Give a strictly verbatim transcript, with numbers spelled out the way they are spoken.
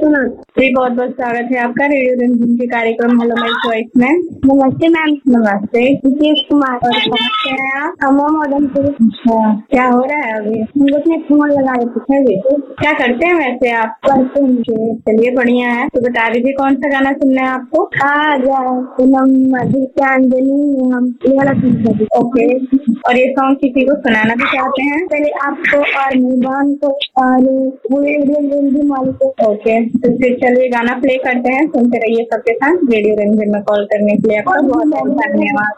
सुना। जी बहुत बहुत स्वागत है आपका रेडियो रंजन के कार्यक्रम हेलो माय चॉइस में। नमस्ते मैम। नमस्ते। नीतीश कुमार। और कहाँ से हैं आप? अमो मदनपुर। अच्छा, क्या हो रहा है अभी? हम लोग ने फोन लगा रहे थे। क्या करते हैं वैसे आप? पढ़ते हैं। चलिए बढ़िया है। तो बता दीजिए कौन सा गाना सुनना है आपको? आ जा पूनम मधुचांदनी हम ये वाला सुन सकते। ओके, और ये सॉन्ग किसी को सुनाना भी चाहते हैं? पहले आपको और निभान को और पूरे रेडियो मालिक को। ओके, तो फिर चलिए गाना प्ले करते हैं, सुनते रहिए सबके साथ। रेडियो रंजन में कॉल करने के लिए आपका बहुत बहुत धन्यवाद।